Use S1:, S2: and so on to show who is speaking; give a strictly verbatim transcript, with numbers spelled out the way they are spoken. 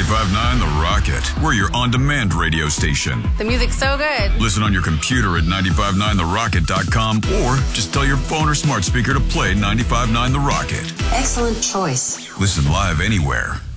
S1: ninety-five point nine The Rocket. We're your on-demand radio station.
S2: The music's so good.
S1: Listen on your computer at ninety-five point nine the rocket dot com or just tell your phone or smart speaker to play ninety-five point nine The Rocket.
S3: Excellent choice.
S1: Listen live anywhere.